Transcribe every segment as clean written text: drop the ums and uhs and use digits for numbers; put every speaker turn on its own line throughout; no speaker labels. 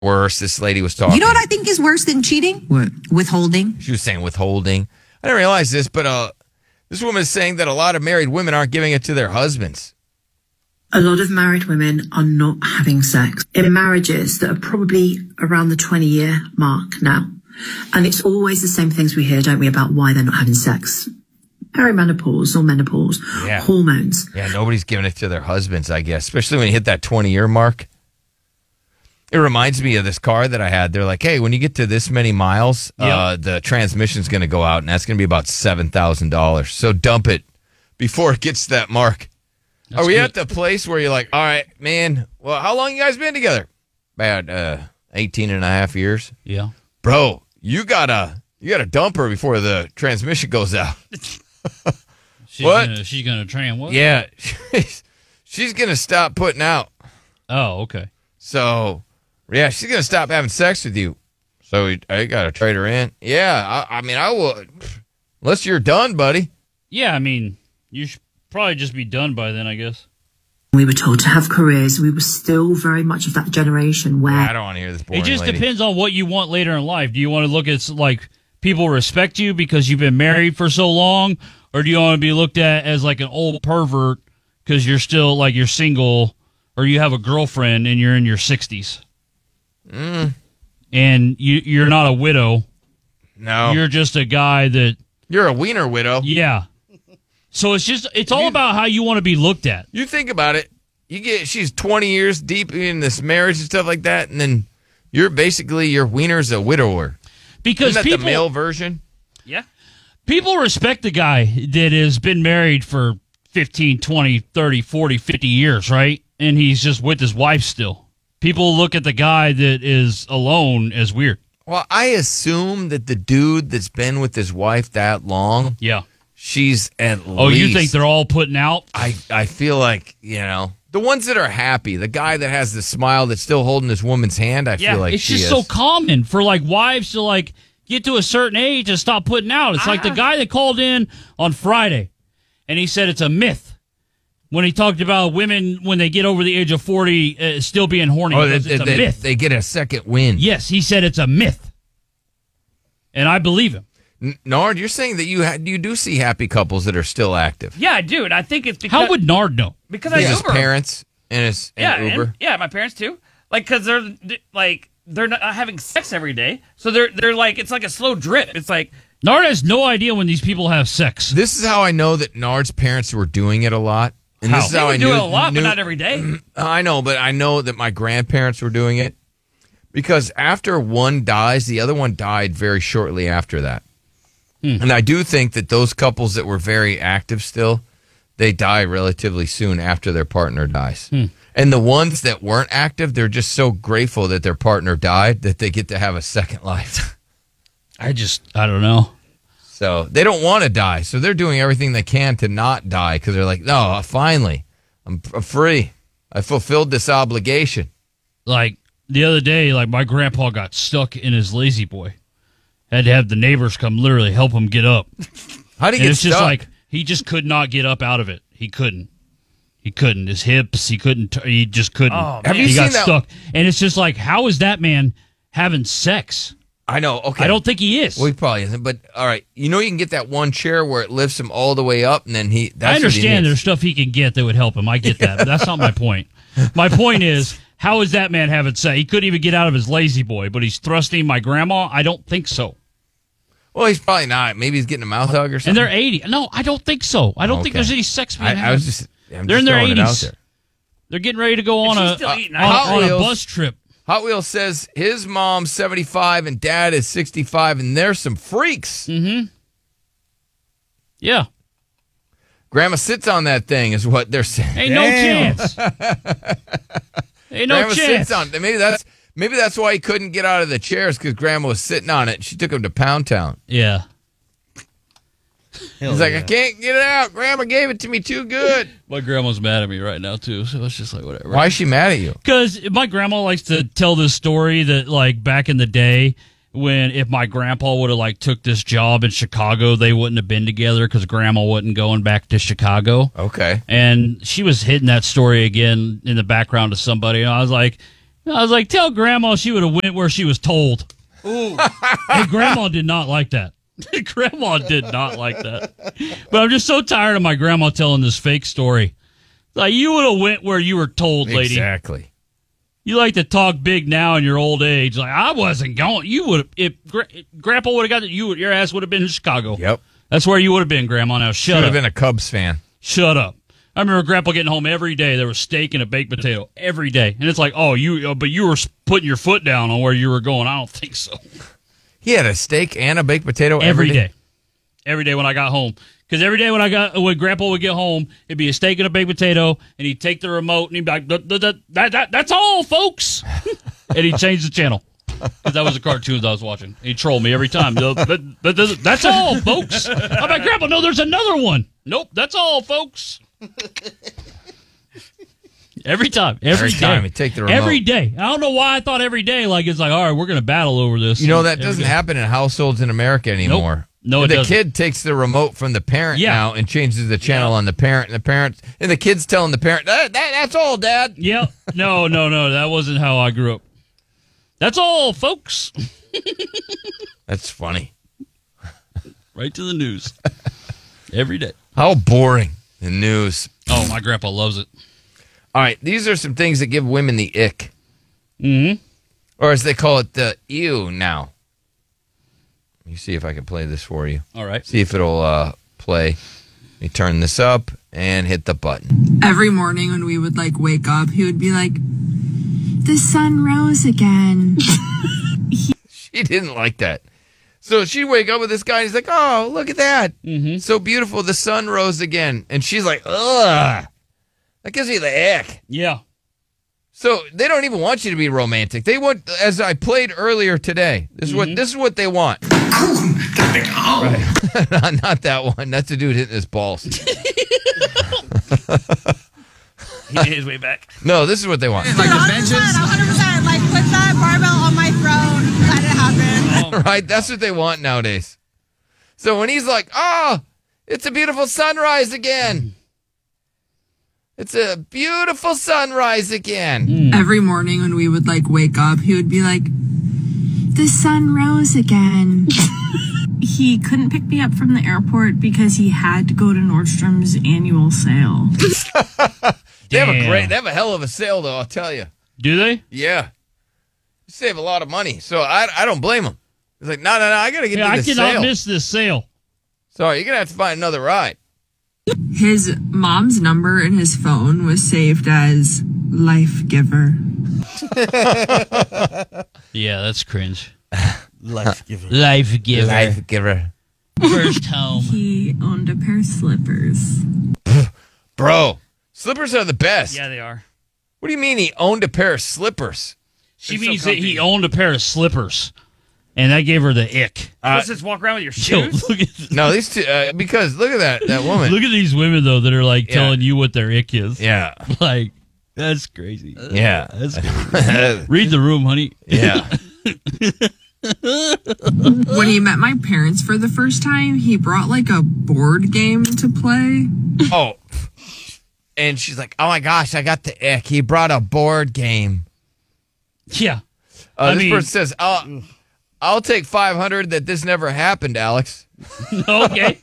worse. This lady was talking.
You know what I think is worse than cheating? What? Withholding.
She was saying withholding. I didn't realize this, but this woman is saying that a lot of married women aren't giving it to their husbands.
A lot of married women are not having sex in marriages that are probably around the 20-year mark now. And it's always the same things we hear, don't we, about why they're not having sex. Perimenopause or menopause, hormones.
Yeah, nobody's giving it to their husbands, I guess, especially when you hit that 20-year mark. It reminds me of this car that I had. They're like, hey, when you get to this many miles, the transmission's going to go out, and that's going to be about $7,000. So dump it before it gets to that mark. Are we at the place where you're like, all right, man, well, how long you guys been together? About 18 and a half years.
Yeah.
Bro, you gotta dump her before the transmission goes out.
She's gonna train what?
Yeah, she's gonna stop putting out.
Oh, okay.
So, yeah, she's gonna stop having sex with you. So I gotta trade her in. Yeah, I mean, I would, unless you're done, buddy.
Yeah, I mean, you should probably just be done by then, I guess.
We were told to have careers. We were still very much of that generation where...
I don't want to hear this boring
It just
lady.
depends on what you want later in life. Do you want to look at, like, people respect you because you've been married for so long? Or do you want to be looked at as, like, an old pervert because you're still, like, you're single or you have a girlfriend and you're in your 60s? And you're not a widow.
No.
You're just a guy that...
You're a wiener widow.
Yeah. So it's all about how you want to be looked at.
You think about it. She's 20 years deep in this marriage and stuff like that, and then your wiener's a widower.
Because
Isn't that the male version?
Yeah. People respect the guy that has been married for 15, 20, 30, 40, 50 years, right? And he's just with his wife still. People look at the guy that is alone as weird.
Well, I assume that the dude that's been with his wife that long, she's at least...
Oh, you think they're all putting out?
I feel like, the ones that are happy, the guy that has the smile that's still holding this woman's hand, I feel like
it's just so common for, like, wives to, like, get to a certain age and stop putting out. It's like the guy that called in on Friday, and he said it's a myth. When he talked about women, when they get over the age of 40, still being horny. It's a myth.
They get a second wind.
Yes, he said it's a myth. And I believe him.
Nard, you're saying that you do see happy couples that are still active.
Yeah, I do. And I think it's because...
How would Nard know?
Because I Uber.
His parents and Uber.
And my parents too. Like, because they're not having sex every day. So they're like, it's like a slow drip. It's like...
Nard has no idea when these people have sex.
This is how I know that Nard's parents were doing it a lot. And this is how I
do it a lot, but not every day.
I know, but I know that my grandparents were doing it because after one dies, the other one died very shortly after that. And I do think that those couples that were very active still, they die relatively soon after their partner dies. And the ones that weren't active, they're just so grateful that their partner died that they get to have a second life.
I don't know.
So they don't want to die. So they're doing everything they can to not die because they're like, no, finally, I'm free. I fulfilled this obligation.
Like the other day, like my grandpa got stuck in his lazy boy. Had to have the neighbors come literally help him get up.
How did he get stuck?
Just like he just could not get up out of it. He couldn't. His hips, he couldn't. He just couldn't.
Oh,
have you
he
seen
got
that?
Stuck. And it's just like, how is that man having sex?
I know. Okay.
I don't think he is.
Well, he probably isn't. But all right, you can get that one chair where it lifts him all the way up, and then
I understand there's stuff he can get that would help him. I get that, but that's not my point. My point is, how is that man having sex? He couldn't even get out of his lazy boy, but he's thrusting my grandma? I don't think so.
Well, he's probably not. Maybe he's getting a mouth hug or something.
And they're 80. No, I don't think so. I don't think there's any sex being had.
They're
in their
80s.
They're getting ready to go on a bus trip.
Hot Wheels says his mom's 75 and dad is 65, and they're some freaks.
Mm-hmm. Yeah.
Grandma sits on that thing is what they're saying.
Ain't no chance. Ain't no
Grandma
chance.
sits on. Maybe that's why he couldn't get out of the chairs because Grandma was sitting on it. She took him to Pound Town.
Yeah.
He's like, I can't get it out. Grandma gave it to me too good.
My grandma's mad at me right now, too, so it's just like whatever.
Why is she mad at you?
Because my grandma likes to tell this story that, like, back in the day, when if my grandpa would have, like, took this job in Chicago, they wouldn't have been together because grandma wasn't going back to Chicago.
Okay.
And she was hitting that story again in the background to somebody, and I was like, I was like, tell Grandma she would have went where she was told.
Ooh.
Hey, Grandma did not like that. Grandma did not like that. But I'm just so tired of my grandma telling this fake story. Like, you would have went where you were told, lady.
Exactly.
You like to talk big now in your old age. Like, I wasn't going. You would have, if Grandpa would have got it, your ass would have been in Chicago.
Yep.
That's where you would have been, Grandma. Now,
Should
shut
have
up.
been a Cubs fan.
Shut up. I remember Grandpa getting home every day. There was steak and a baked potato every day. And it's like, but you were putting your foot down on where you were going. I don't think so.
He had a steak and a baked potato
Every day. Every day when I got home. Because every day when Grandpa would get home, it'd be a steak and a baked potato, and he'd take the remote, and he'd be like, that's all, folks. And he'd change the channel. Because that was the cartoons I was watching. He'd troll me every time. That's all, folks. I'm like, Grandpa, no, there's another one. Nope, that's all, folks. Every time. Every
time
day.
he'd take the remote.
Every day. I don't know why I thought every day, like, it's like, all right, we're going to battle over this.
You know, that
Every
doesn't
day.
happen in households in America anymore.
No, it
the
doesn't.
kid takes the remote from the parent now and changes the channel on the parent, and the kid's telling the parent, that's all, Dad.
Yeah. No. That wasn't how I grew up. That's all, folks.
That's funny.
Right to the news. Every day.
How boring, the news.
Oh, my grandpa loves it.
All right, these are some things that give women the ick.
Mm-hmm.
Or as they call it, the ew now. Let me see if I can play this for you.
All right.
See if it'll play. Let me turn this up and hit the button.
Every morning when we would like wake up, he would be like, the sun rose again.
She didn't like that. So she'd wake up with this guy, and he's like, oh, look at that.
Mm-hmm.
So beautiful, the sun rose again. And she's like, ugh. That gives me the ick.
Yeah.
So they don't even want you to be romantic. They want, as I played earlier today, this is what they want. Right. Not that one. That's the dude hitting his balls.
He did his way back.
No, this is what they want.
Like the benches? 100%. Like, put that barbell on my throne. Let it happen.
Right? That's what they want nowadays. So when he's like, oh, it's a beautiful sunrise again. It's a beautiful sunrise again.
Every morning when we would like wake up, he would be like, the sun rose again.
He couldn't pick me up from the airport because he had to go to Nordstrom's annual sale.
They have a hell of a sale, though, I'll tell you.
Do they?
Yeah. You save a lot of money. So I don't blame him. He's like, no, I got to get to
I
this
cannot
sale.
miss this sale.
Sorry, you're going to have to find another ride.
His mom's number in his phone was saved as Life Giver.
Yeah, that's cringe.
Life giver.
Life giver.
Life giver.
First home.
He owned a pair of slippers.
Bro, slippers are the best.
Yeah, they are.
What do you mean he owned a pair of slippers?
She
They're so
means that
comfy.
he owned a pair of slippers, and that gave her the ick.
Let's just walk around with your
Yo,
shoes.
look at
No, these two, because look at that woman.
look at these women though that are like
Yeah.
telling you what their ick is.
Yeah.
Like, that's crazy.
Yeah.
That's crazy. Read the room, honey.
Yeah.
When he met my parents for the first time, he brought like a board game to play.
Oh. And she's like, oh my gosh, I got the ick. He brought a board game.
Yeah.
This
mean-
person says, I'll take 500 that this never happened, Alex.
Okay.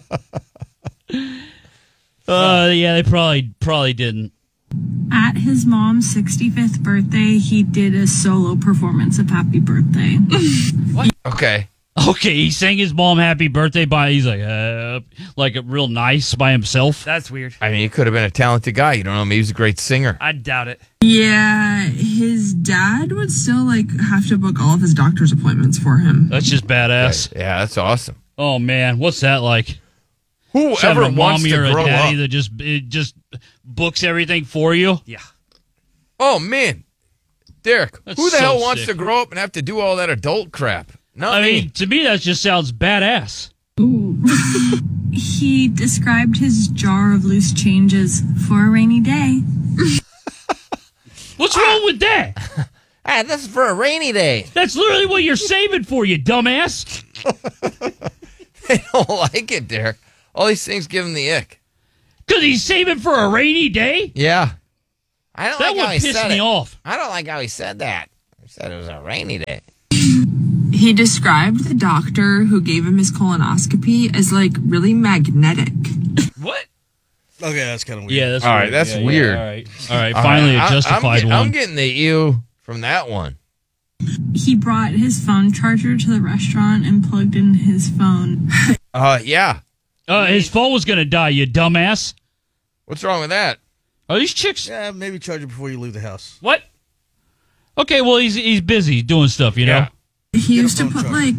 Yeah, they probably didn't.
At his mom's 65th birthday, he did a solo performance of Happy Birthday.
Okay.
Okay, he sang his mom happy birthday he's like real nice by himself.
That's weird.
I mean, he could have been a talented guy. You don't know. Maybe he's a great singer.
I doubt it.
Yeah, his dad would still like have to book all of his doctor's appointments for him.
That's just badass.
Yeah, that's awesome.
Oh man, what's that like? Just having
Whoever
a
wants
mommy
to
or a
grow
daddy
up.
that just books everything for you.
Yeah.
Oh, man. Derek,
That's
who the
so
hell wants
sick.
to grow up and have to do all that adult crap? Not
I
me.
mean, to me that just sounds badass.
He described his jar of loose changes for a rainy day.
What's wrong with that?
Ah, this is for a rainy day.
That's literally what you're saving for, you dumbass.
They don't like it, Derek. All these things give him the ick.
Because he's saving for a rainy day?
Yeah. I don't
That
like how
one
he
pissed
said
me
it.
off.
I don't like how he said that. He said it was a rainy day.
He described the doctor who gave him his colonoscopy as like really magnetic.
What?
Okay, that's kind of weird.
Yeah, that's
All right,
weird.
that's
Yeah,
weird.
All right. Finally, a justified one.
I'm getting the ew from that one.
He brought his phone charger to the restaurant and plugged in his phone.
Yeah.
His phone was gonna die, you dumbass.
What's wrong with that?
Are these chicks?
Yeah, maybe charge it before you leave the house.
What?
Okay, well he's busy doing stuff, you know.
Yeah.
He used to
phone
put
charger.
like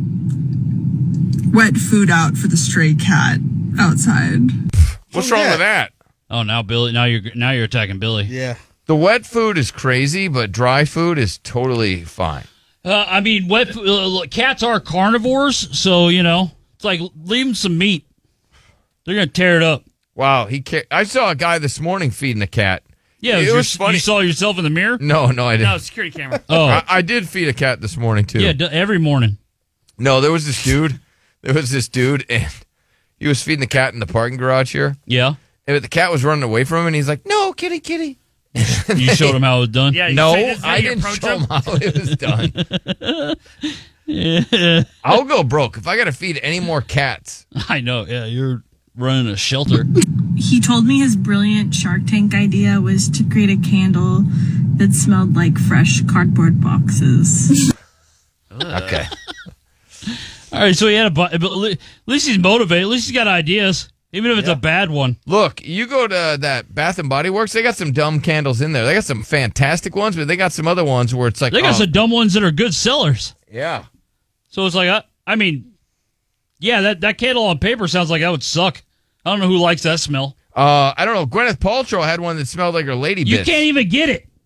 wet food out for the stray cat outside.
What's wrong with that?
Oh, now Billy, now you're attacking Billy.
Yeah.
The wet food is crazy, but dry food is totally fine.
I mean, cats are carnivores, so you know it's like leave them some meat. They're gonna tear it up.
Wow, I saw a guy this morning feeding a cat.
Yeah,
it was funny.
You saw yourself in the mirror.
No, I didn't.
No, security camera.
Oh,
I did feed a cat this morning too.
yeah, every morning.
No, there was this dude. And he was feeding the cat in the parking garage here.
Yeah,
And the cat was running away from him, and he's like, "No, kitty, kitty."
you showed him how it was done.
Yeah, you
No,
say this is how
I
you
didn't
approach
show him
him?
how it was done. I'll go broke if I got to feed any more cats.
I know. Yeah, you're running a shelter.
He told me his brilliant Shark Tank idea was to create a candle that smelled like fresh cardboard boxes.
Okay.
All right, so he had at least he's motivated. At least he's got ideas, even if it's a bad one.
Look, you go to that Bath and Body Works. They got some dumb candles in there. They got some fantastic ones, but they got some other ones where it's like
They got some dumb ones that are good sellers.
Yeah.
So it's like, I mean, yeah, that candle on paper sounds like that would suck. I don't know who likes that smell.
I don't know. Gwyneth Paltrow had one that smelled like her lady
You
bits.
can't even get it.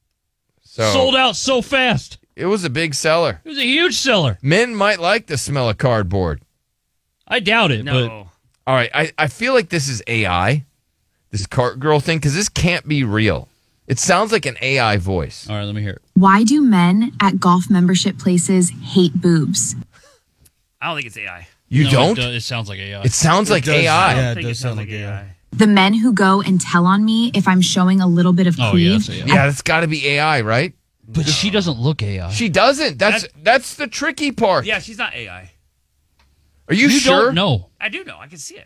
So
Sold out so fast.
it was a big seller.
It was a huge seller.
Men might like the smell of cardboard.
I doubt it,
No.
All right, I feel like this is AI, this cart girl thing, because this can't be real. It sounds like an AI voice.
but all right, let me hear it.
Why do men at golf membership places hate boobs?
I don't think it's AI.
You
No,
don't?
It sounds like AI.
It sounds like
does,
AI.
yeah.
I
it
don't think
does
it sounds
sound
like
like
AI.
The men who go and tell on me if I'm showing a little bit of
Oh, yeah,
cleavage.
that's AI.
Yeah, that's got to be AI, right?
But she doesn't look AI.
She doesn't. That's the tricky part.
Yeah, she's not AI.
Are you,
You
sure?
don't know.
I do know. I can see it.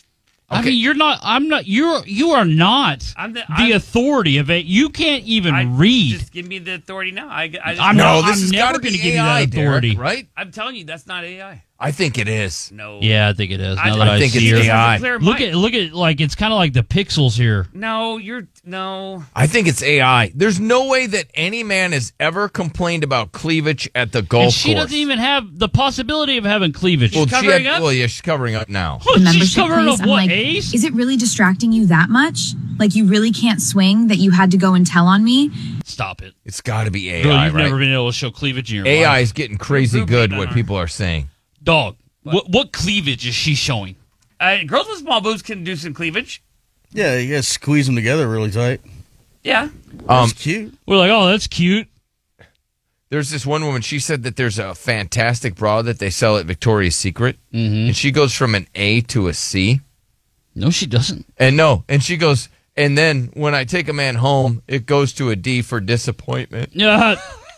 I
Okay.
mean, you're not. I'm not. You are not
I'm
the
I'm-
authority of it. You can't even
I
read.
Just give me the authority now.
I'm
No,
not-
this
I'm
has
never
got to
gonna
be
give you
AI,
that authority.
Derek, right?
I'm telling you, that's not AI.
I think it is.
No.
Yeah, I think it is. Now
I
that I
think
see
it's
her.
AI.
Look at like it's kind of like the pixels here.
No, no.
I think it's AI. There's no way that any man has ever complained about cleavage at the golf
And she
course.
doesn't even have the possibility of having cleavage.
Well,
covering up?
Well, yeah, she's covering up now.
The
She's
membership
covering
place,
up
I'm
what,
like,
Ace?
is it really distracting you that much? Like you really can't swing that you had to go and tell on me?
Stop it.
It's got to be AI,
Girl, you've
right?
never been able to show cleavage in your
AI
life.
is getting crazy
Group
good.
me,
What
Gunnar.
people are saying.
Dog, what cleavage is she showing?
Girls with small boobs can do some cleavage.
Yeah, you gotta squeeze them together really tight.
Yeah.
That's cute.
We're like, oh, that's cute.
There's this one woman. She said that there's a fantastic bra that they sell at Victoria's Secret, and she goes from an A to a C.
No, she doesn't.
And she goes, and then when I take a man home, it goes to a D for disappointment
Yeah.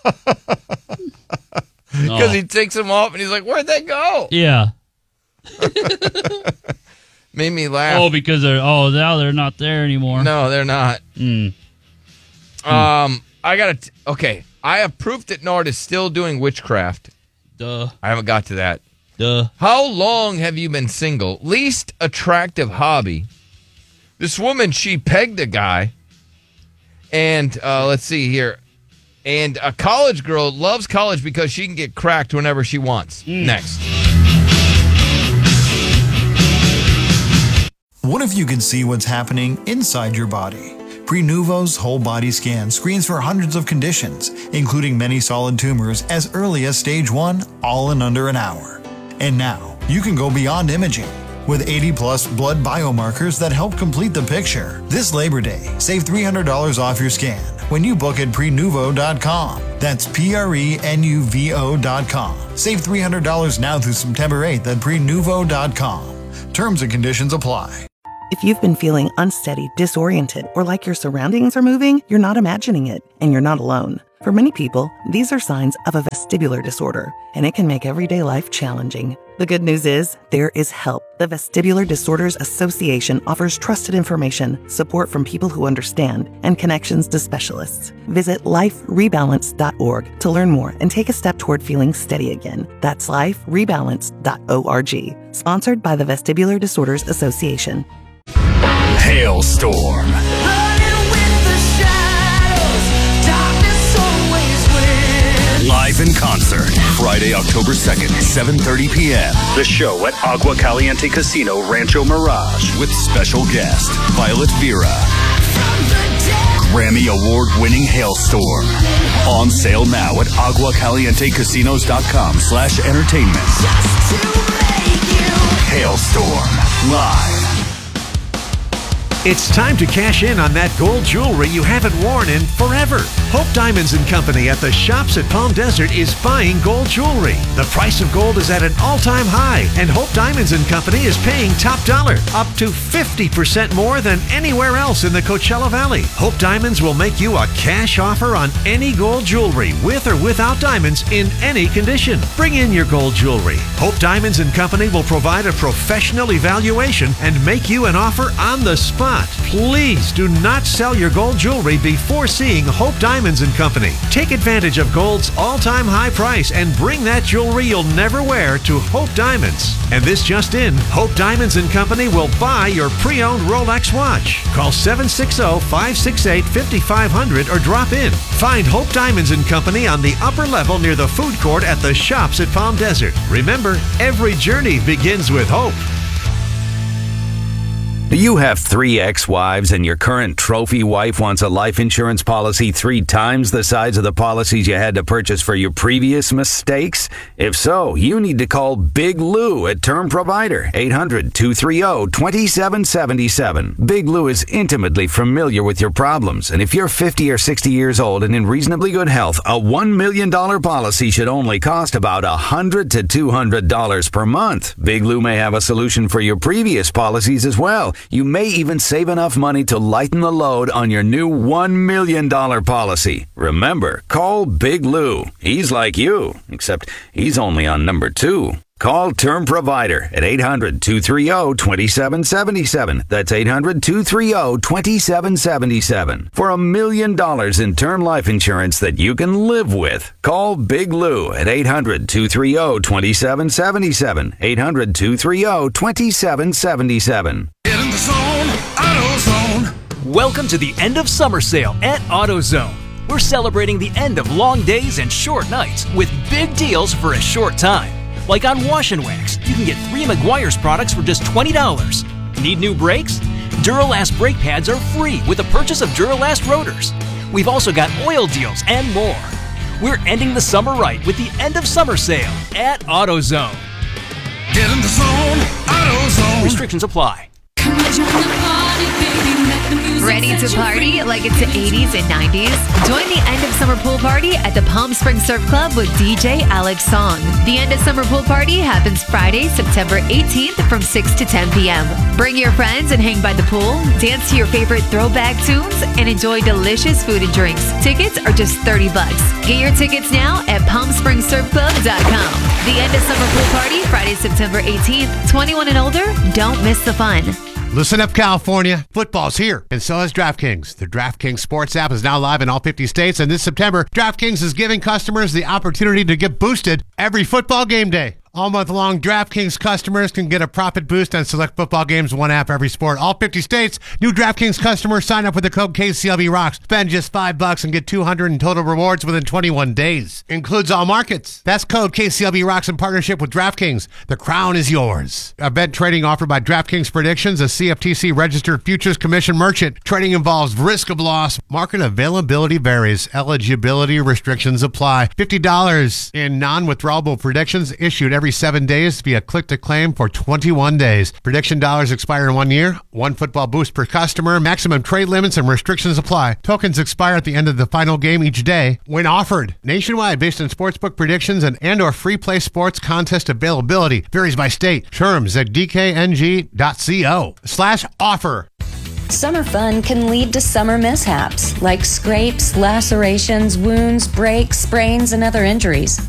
because he takes them off and he's like, "Where'd they go?"
Yeah.
Made me laugh.
Oh, because now they're not there anymore.
No, they're not.
Mm.
I got okay. I have proof that Nard is still doing witchcraft.
Duh.
I haven't got to that.
Duh.
How long have you been single? Least attractive hobby. This woman, she pegged a guy. And let's see here. And a college girl loves college because she can get cracked whenever she wants. Next.
What if you could see what's happening inside your body? Prenuvo's whole body scan screens for hundreds of conditions, including many solid tumors as early as stage 1, all in under an hour. And now, you can go beyond imaging. With 80-plus blood biomarkers that help complete the picture. This Labor Day, save $300 off your scan when you book at Prenuvo.com. That's Prenuvo.com. Save $300 now through September 8th at Prenuvo.com. Terms and conditions apply.
If you've been feeling unsteady, disoriented, or like your surroundings are moving, you're not imagining it, and you're not alone. For many people, these are signs of a vestibular disorder, and it can make everyday life challenging. The good news is, there is help. The Vestibular Disorders Association offers trusted information, support from people who understand, and connections to specialists. Visit liferebalance.org to learn more and take a step toward feeling steady again. That's liferebalance.org. Sponsored by the Vestibular Disorders Association.
Hailstorm. Live in concert, Friday, October 2nd, 7:30 p.m. The show at Agua Caliente Casino, Rancho Mirage, with special guest Violet Vera. Grammy Award-winning Hailstorm. On sale now at aguacalientecasinos.com/entertainment. Hailstorm, live.
It's time to cash in on that gold jewelry you haven't worn in forever. Hope Diamonds & Company at the Shops at Palm Desert is buying gold jewelry. The price of gold is at an all-time high, and Hope Diamonds & Company is paying top dollar, up to 50% more than anywhere else in the Coachella Valley. Hope Diamonds will make you a cash offer on any gold jewelry, with or without diamonds, in any condition. Bring in your gold jewelry. Hope Diamonds & Company will provide a professional evaluation and make you an offer on the spot. Please do not sell your gold jewelry before seeing Hope Diamonds & Company. Take advantage of gold's all-time high price and bring that jewelry you'll never wear to Hope Diamonds. And this just in, Hope Diamonds & Company will buy your pre-owned Rolex watch. Call 760-568-5500 or drop in. Find Hope Diamonds & Company on the upper level near the food court at the Shops at Palm Desert. Remember, every journey begins with hope.
You have 3 ex-wives and your current trophy wife wants a life insurance policy 3 times the size of the policies you had to purchase for your previous mistakes? If so, you need to call Big Lou at Term Provider, 800-230-2777. Big Lou is intimately familiar with your problems, and if you're 50 or 60 years old and in reasonably good health, a $1 million policy should only cost about $100 to $200 per month. Big Lou may have a solution for your previous policies as well. You may even save enough money to lighten the load on your new $1 million policy. Remember, call Big Lou. He's like you, except he's only on number 2. Call Term Provider at 800-230-2777. That's 800-230-2777. For $1 million in term life insurance that you can live with. Call Big Lou at 800-230-2777. 800-230-2777.
Get in the zone, AutoZone. Welcome to the end of summer sale at AutoZone. We're celebrating the end of long days and short nights with big deals for a short time. Like on Wash and Wax, you can get 3 Meguiar's products for just $20. Need new brakes? Duralast brake pads are free with the purchase of Duralast rotors. We've also got oil deals and more. We're ending the summer right with the end of summer sale at AutoZone. Get in the zone, AutoZone. Restrictions apply.
Ready to party like it's the 80s and 90s? Join the end of summer pool party at the Palm Springs Surf Club with DJ Alex Song. The end of summer pool party happens Friday, September 18th from 6 to 10 p.m. Bring your friends and hang by the pool, dance to your favorite throwback tunes, and enjoy delicious food and drinks. Tickets are just $30. Get your tickets now at PalmSpringsSurfClub.com. The end of summer pool party, Friday, September 18th. 21 and older, don't miss the fun.
Listen up, California. Football's here, and so is DraftKings. The DraftKings Sports app is now live in all 50 states, and this September, DraftKings is giving customers the opportunity to get boosted every football game day. All month long, DraftKings customers can get a profit boost on select football games, one app, every sport. All 50 states, new DraftKings customers sign up with the code KCLB-ROCKS. Spend just $5 and get $200 in total rewards within 21 days. Includes all markets. That's code KCLB-ROCKS in partnership with DraftKings. The crown is yours. Event trading offered by DraftKings Predictions, a CFTC registered futures commission merchant. Trading involves risk of loss. Market availability varies. Eligibility restrictions apply. $50 in non-withdrawable predictions issued every 7 days via click-to-claim for 21 days. Prediction dollars expire in 1 year. 1 football boost per customer. Maximum trade limits and restrictions apply. Tokens expire at the end of the final game each day when offered. Nationwide, based on sportsbook predictions and or free play sports contest availability. Varies by state. Terms at dkng.co/offer.
Summer fun can lead to summer mishaps like scrapes, lacerations, wounds, breaks, sprains, and other injuries.